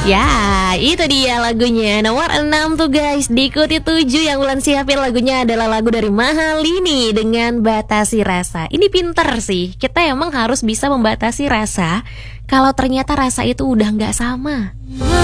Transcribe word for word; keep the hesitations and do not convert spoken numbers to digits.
Ya, itu dia lagunya. Nomor enam tuh guys. Diikuti tujuh yang Ulan siapin lagunya adalah lagu dari Mahalini dengan Batasi Rasa. Ini pinter sih. Kita emang harus bisa membatasi rasa kalau ternyata rasa itu udah gak sama.